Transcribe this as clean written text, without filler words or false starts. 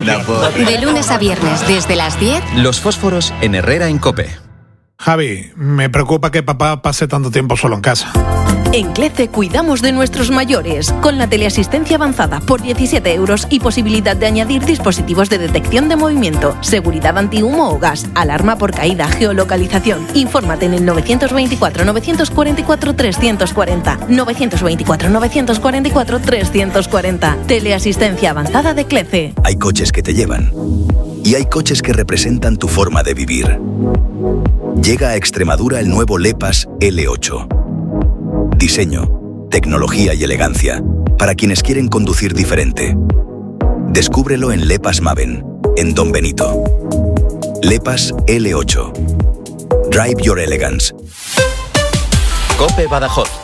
De lunes a viernes, desde las 10. Los fósforos en Herrera en COPE. Javi, me preocupa que papá pase tanto tiempo solo en casa. En CLECE cuidamos de nuestros mayores, con la teleasistencia avanzada por 17 euros y posibilidad de añadir dispositivos de detección de movimiento, seguridad antihumo o gas, alarma por caída, geolocalización. Infórmate en el 924 944 340, 924 944 340. Teleasistencia avanzada de CLECE. Hay coches que te llevan y hay coches que representan tu forma de vivir. Llega a Extremadura el nuevo Lepas L8. Diseño, tecnología y elegancia para quienes quieren conducir diferente. Descúbrelo en Lepas Maven, en Don Benito. Lepas L8. Drive your elegance. COPE Badajoz.